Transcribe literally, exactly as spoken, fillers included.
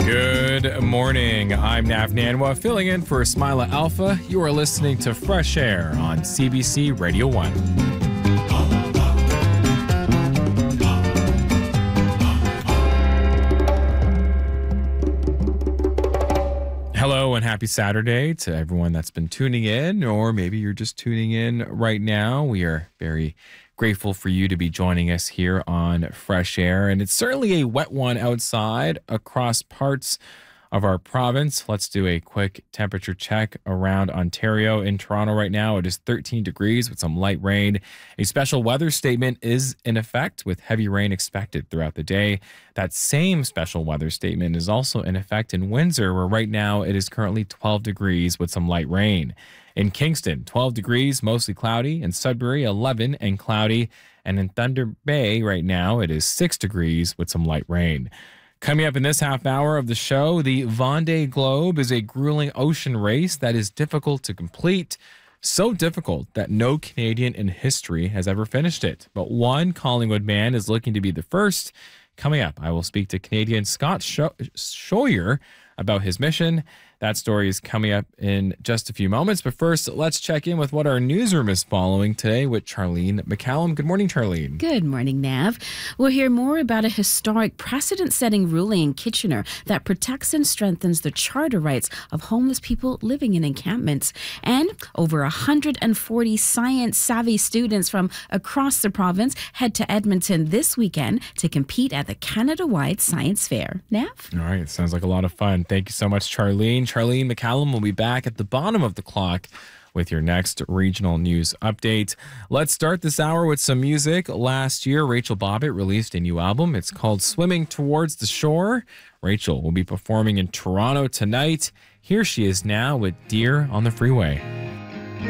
Good morning. I'm Nav Nanwa, filling in for Smilah Alpha. You are listening to Fresh Air on C B C Radio one. Hello and happy Saturday to everyone that's been tuning in, or maybe you're just tuning in right now. We are very grateful for you to be joining us here on Fresh Air, and it's certainly a wet one outside across parts of our province. Let's do a quick temperature check around Ontario. In Toronto right now, it is thirteen degrees with some light rain. A special weather statement is in effect with heavy rain expected throughout the day. That same special weather statement is also in effect in Windsor, where right now it is currently twelve degrees with some light rain. In Kingston, twelve degrees, mostly cloudy. In Sudbury, eleven and cloudy. And in Thunder Bay right now, it is six degrees with some light rain. Coming up in this half hour of the show, the Vendée Globe is a grueling ocean race that is difficult to complete. So difficult that no Canadian in history has ever finished it. But one Collingwood man is looking to be the first. Coming up, I will speak to Canadian Scott Scheuer about his mission. That story is coming up in just a few moments. But first, let's check in with what our newsroom is following today with Charlene McCallum. Good morning, Charlene. Good morning, Nav. We'll hear more about a historic precedent-setting ruling in Kitchener that protects and strengthens the charter rights of homeless people living in encampments. And over one hundred forty science-savvy students from across the province head to Edmonton this weekend to compete at the Canada-wide Science Fair. Nav? All right. Sounds like a lot of fun. Thank you so much, Charlene. Charlene McCallum will be back at the bottom of the clock with your next regional news update. Let's start this hour with some music. Last year, Rachel Bobbitt released a new album. It's called Swimming Towards the Shore. Rachel will be performing in Toronto tonight. Here she is now with Deer on the Freeway.